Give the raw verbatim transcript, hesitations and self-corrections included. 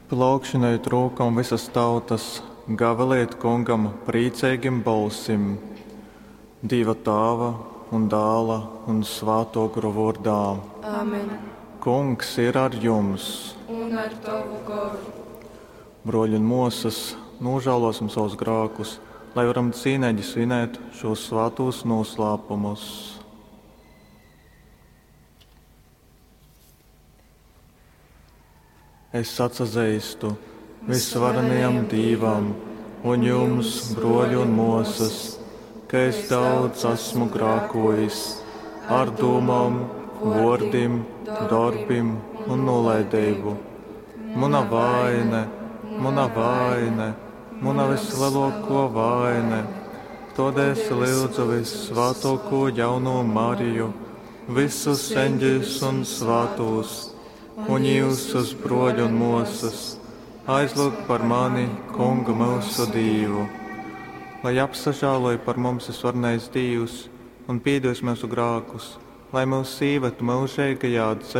Plaukšanai trūkam visas tautas, gaveliet kungam priecīgiem balsim, Dieva Tēva un Dēla un Svēto garu vārdā. Amen. Kungs ir ar jums. Un ar tavu garu. Broļi un mūsas, nožēlosim savus grēkus, lai varam cīnīgi svinēt šos svētos noslēpumus. Es atsazīstu visvarenajam Dievam un jums, broļi un mūsas, ka es daudz esmu grēkojis ar domām, vārdiem, darbiem un nolaidību. Mana vaina, mana vaina, mana vislielāko vaina. Tādēļ es lūdzu visvētāko jauno Mariju, visus eņģeļus un svētos, un jūsus broļi un mūsas, aizlūg par mani, Kungu mūsu Dievu, lai apsažāloja par mums visvarenais Dievs un piedos mūsu grēkus, lai mūs īvētu mūžīgajā dzīvē.